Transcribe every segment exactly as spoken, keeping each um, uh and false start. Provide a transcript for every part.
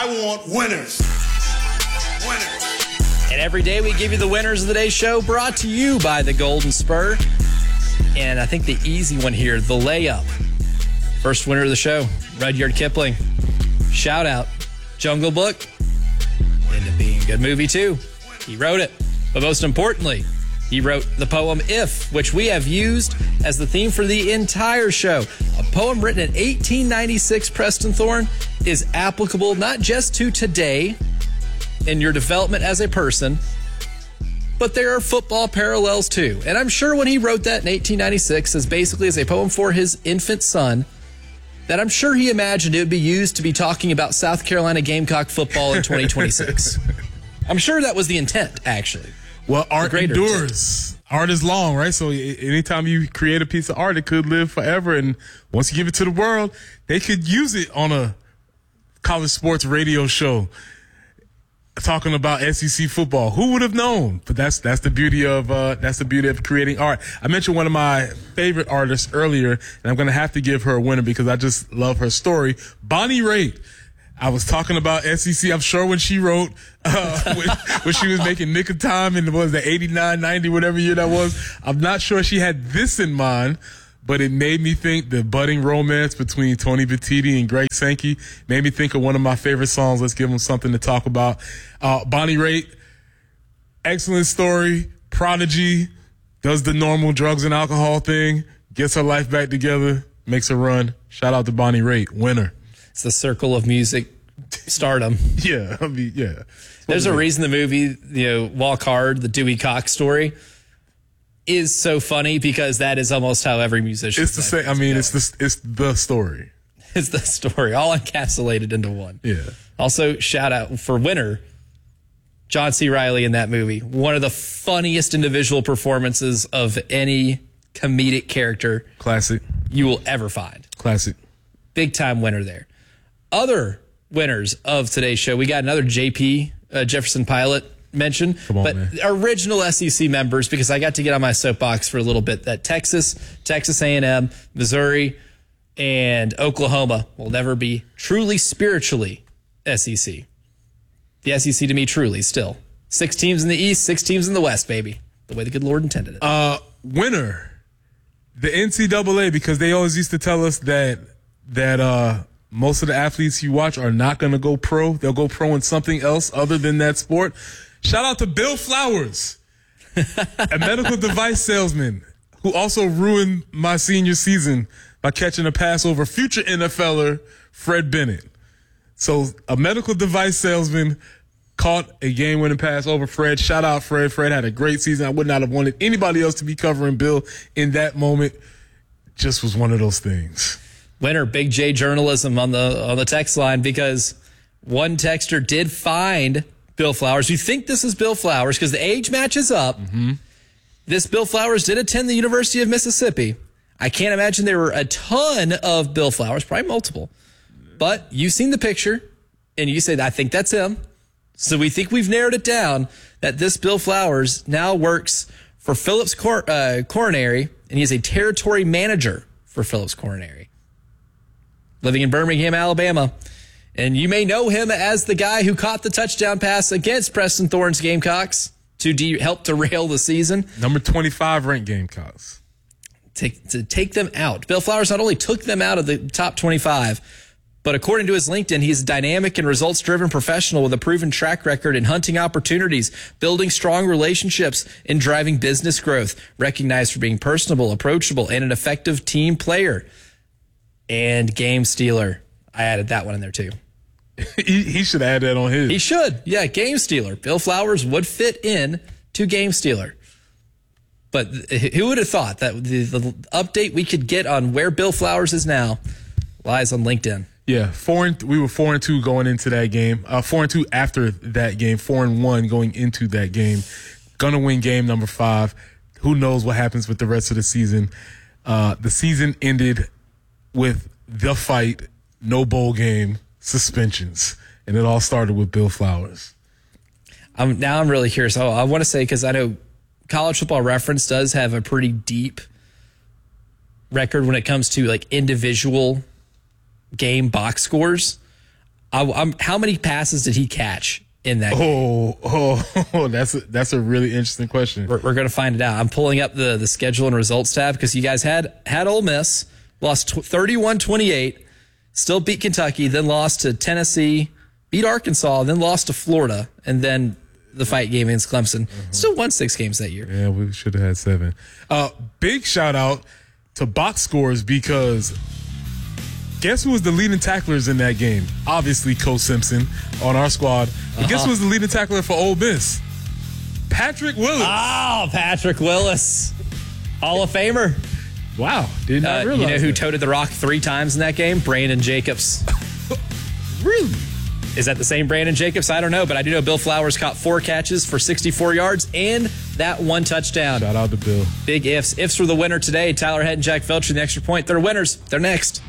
I want winners. Winners. And every day we give you the winners of the day show, brought to you by the Golden Spur. And I think the easy one here, the layup. First winner of the show, Rudyard Kipling. Shout out, Jungle Book. Ended up being a good movie too. He wrote it. But most importantly, he wrote the poem If, which we have used as the theme for the entire show. A poem written in eighteen ninety-six, Preston Thorne, is applicable not just to today in your development as a person, but there are football parallels too. And I'm sure when he wrote that in eighteen ninety-six as basically as a poem for his infant son, that I'm sure he imagined it would be used to be talking about South Carolina Gamecock football in twenty twenty-six. I'm sure that was the intent, actually. Well, art endures. Intent. Art is long, right? So anytime you create a piece of art, it could live forever. And once you give it to the world, they could use it on a college sports radio show talking about S E C football. Who would have known? But that's that's the beauty of uh, that's the beauty of creating art. I mentioned one of my favorite artists earlier, and I'm going to have to give her a winner because I just love her story. Bonnie Raitt. I was talking about S E C. I'm sure when she wrote, uh, when, when she was making Nick of Time in, what was that, eighty-nine, ninety, whatever year that was. I'm not sure she had this in mind, but it made me think the budding romance between Tony Batiti and Greg Sankey made me think of one of my favorite songs. Let's give them something to talk about. Uh, Bonnie Raitt, excellent story, prodigy, does the normal drugs and alcohol thing, gets her life back together, makes a run. Shout out to Bonnie Raitt, winner. It's the circle of music stardom. Yeah, I mean, yeah. There's a reason the movie, you know, Walk Hard, the Dewey Cox story, is so funny because that is almost how every musician. It's the same. I mean, it's the it's the story. It's the story, all encapsulated into one. Yeah. Also, shout out for winner, John C. Reilly in that movie. One of the funniest individual performances of any comedic character. Classic. You will ever find. Classic. Big time winner there. Other winners of today's show, we got another J P uh, Jefferson Pilot mention, Come on, but man. Original S E C members, because I got to get on my soapbox for a little bit, that Texas, Texas A and M, Missouri, and Oklahoma will never be truly spiritually S E C. The S E C to me truly still. Six teams in the East, six teams in the West, baby. The way the good Lord intended it. Uh, winner, the N C double A, because they always used to tell us that that uh, most of the athletes you watch are not going to go pro. They'll go pro in something else other than that sport. Shout out to Bill Flowers, a medical device salesman who also ruined my senior season by catching a pass over future N F L er Fred Bennett. So a medical device salesman caught a game-winning pass over Fred. Shout out Fred. Fred had a great season. I would not have wanted anybody else to be covering Bill in that moment. Just was one of those things. Winner, Big J journalism on the on the text line, because one texter did find Bill Flowers. You think this is Bill Flowers because the age matches up. Mm-hmm. This Bill Flowers did attend the University of Mississippi. I can't imagine there were a ton of Bill Flowers, probably multiple. But you've seen the picture, and you say, I think that's him. So we think we've narrowed it down that this Bill Flowers now works for Phillips Cor- uh, Coronary, and he is a territory manager for Phillips Coronary, living in Birmingham, Alabama. And you may know him as the guy who caught the touchdown pass against Preston Thorne's Gamecocks to de- help derail the season. Number twenty-five ranked Gamecocks. Take, to take them out. Bill Flowers not only took them out of the top twenty-five, but according to his LinkedIn, he's a dynamic and results-driven professional with a proven track record in hunting opportunities, building strong relationships, and driving business growth, recognized for being personable, approachable, and an effective team player. And game stealer. I added that one in there too. he, he should add that on his. He should. Yeah, game stealer. Bill Flowers would fit in to game stealer. But who would have thought that the, the update we could get on where Bill Flowers is now lies on LinkedIn? Yeah, four and we were four and two going into that game. Uh, four and two after that game. Four and one going into that game. Gonna win game number five. Who knows what happens with the rest of the season? Uh, the season ended with the fight, no bowl game, suspensions, and it all started with Bill Flowers. I'm now I'm really curious. Oh, I want to say, because I know College Football Reference does have a pretty deep record when it comes to like individual game box scores. I, I'm, how many passes did he catch in that game? Oh, oh, oh, that's a, that's a really interesting question. We're, we're going to find it out. I'm pulling up the, the schedule and results tab because you guys had had Ole Miss, lost thirty-one twenty-eight, still beat Kentucky, then lost to Tennessee, beat Arkansas, then lost to Florida, and then the fight game against Clemson. Mm-hmm. Still won six games that year. Yeah, we should have had seven. Uh, big shout out to box scores because guess who was the leading tacklers in that game? Obviously, Coach Simpson on our squad. But uh-huh. guess who was the leading tackler for Ole Miss? Patrick Willis. Oh, Patrick Willis. Hall of Famer. Wow. Did not uh, realize You know who that. toted the rock three times in that game? Brandon Jacobs. Really? Is that the same Brandon Jacobs? I don't know, but I do know Bill Flowers caught four catches for sixty-four yards and that one touchdown. Shout out to Bill. Big ifs. Ifs for the winner today. Tyler Head and Jack Felcher, the extra point. They're winners. They're next.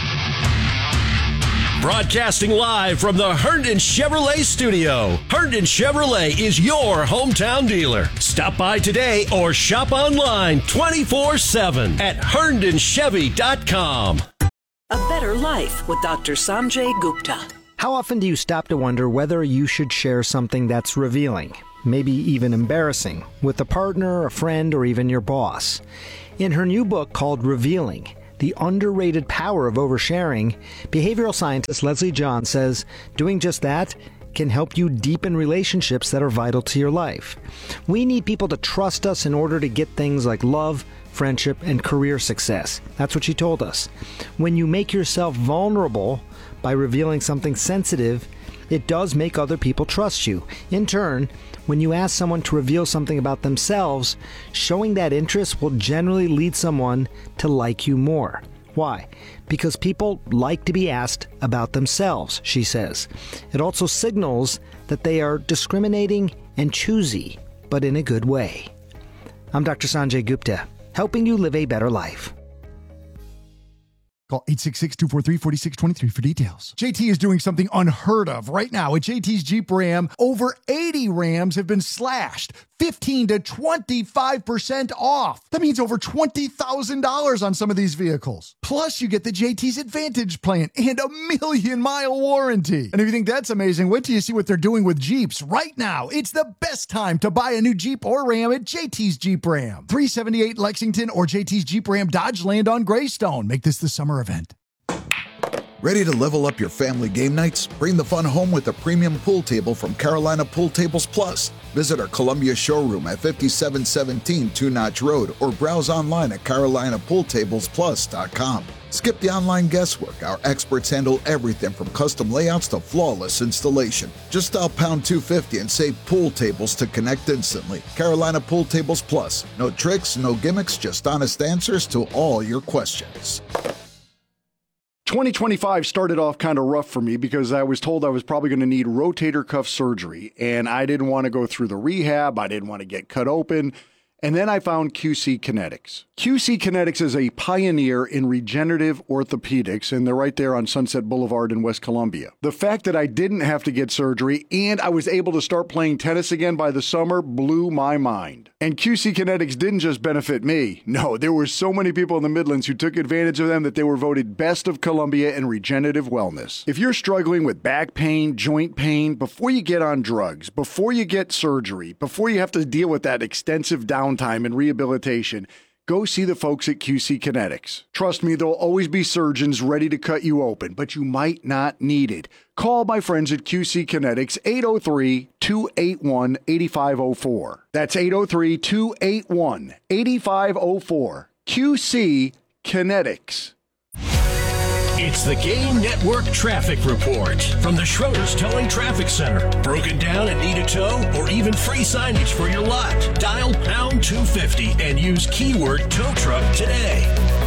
Broadcasting live from the Herndon Chevrolet studio. Herndon Chevrolet is your hometown dealer. Stop by today or shop online twenty-four seven at herndon chevy dot com. A better life with Doctor Sanjay Gupta. How often do you stop to wonder whether you should share something that's revealing, maybe even embarrassing, with a partner, a friend, or even your boss? In her new book called Revealing, The Underrated Power of Oversharing, behavioral scientist Leslie John says doing just that can help you deepen relationships that are vital to your life. We need people to trust us in order to get things like love, friendship, and career success. That's what she told us. When you make yourself vulnerable by revealing something sensitive, it does make other people trust you. In turn, when you ask someone to reveal something about themselves, showing that interest will generally lead someone to like you more. Why? Because people like to be asked about themselves, she says. It also signals that they are discriminating and choosy, but in a good way. I'm Doctor Sanjay Gupta, helping you live a better life. Call eight six six, two four three, four six two three for details. J T is doing something unheard of right now. At J T's Jeep Ram, over eighty Rams have been slashed fifteen to twenty-five percent off. That means over twenty thousand dollars on some of these vehicles. Plus, you get the J T's Advantage plan and a million mile warranty. And if you think that's amazing, wait till you see what they're doing with Jeeps. Right now, it's the best time to buy a new Jeep or Ram at J T's Jeep Ram. three seventy-eight Lexington or J T's Jeep Ram Dodge Land on Greystone. Make this the summer event. Ready to level up your family game nights? Bring the fun home with a premium pool table from Carolina Pool Tables Plus. Visit our Columbia showroom at fifty-seven seventeen Two Notch Road or browse online at carolina pool tables plus dot com. Skip the online guesswork. Our experts handle everything from custom layouts to flawless installation. Just dial pound two fifty and save pool tables to connect instantly. Carolina Pool Tables Plus. No tricks, no gimmicks, just honest answers to all your questions. twenty twenty-five started off kind of rough for me because I was told I was probably going to need rotator cuff surgery, and I didn't want to go through the rehab. I didn't want to get cut open. And then I found Q C Kinetics. Q C Kinetics is a pioneer in regenerative orthopedics, and they're right there on Sunset Boulevard in West Columbia. The fact that I didn't have to get surgery and I was able to start playing tennis again by the summer blew my mind. And Q C Kinetics didn't just benefit me. No, there were so many people in the Midlands who took advantage of them that they were voted Best of Columbia in regenerative wellness. If you're struggling with back pain, joint pain, before you get on drugs, before you get surgery, before you have to deal with that extensive downtime and rehabilitation, go see the folks at Q C Kinetics. Trust me, there'll always be surgeons ready to cut you open, but you might not need it. Call my friends at Q C Kinetics, eight oh three, two eight one, eight five oh four. That's eight oh three, two eight one, eight five oh four. Q C Kinetics. It's the Game Network Traffic Report from the Schroeder's Towing Traffic Center. Broken down and need a tow or even free signage for your lot? Dial pound two fifty and use keyword tow truck today.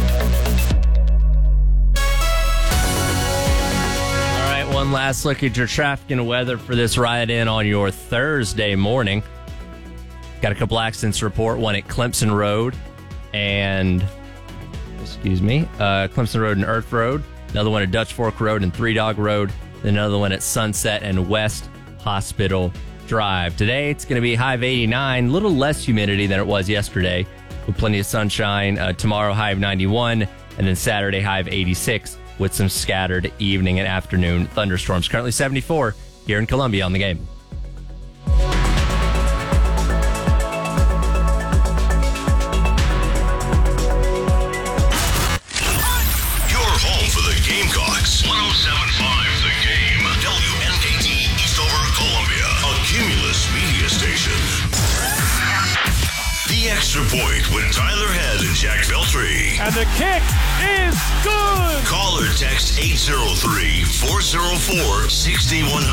All right, one last look at your traffic and weather for this ride-in on your Thursday morning. Got a couple accidents to report, one at Clemson Road and, excuse me, uh, Clemson Road and Earth Road. Another one at Dutch Fork Road and Three Dog Road. Then another one at Sunset and West Hospital Drive. Today, it's going to be high of eighty-nine, a little less humidity than it was yesterday, with plenty of sunshine. Uh, tomorrow, high of ninety-one, and then Saturday, high of eighty-six. with some scattered evening and afternoon thunderstorms. Currently seventy-four here in Columbia on the Game. Your home for the Gamecocks. one oh seven point five The Game. W N K T Eastover, Columbia. A Cumulus media station. The Extra Point with Tyler Head and Jack Veltri. And the kick is good. Call or text eight oh three, four oh four, six one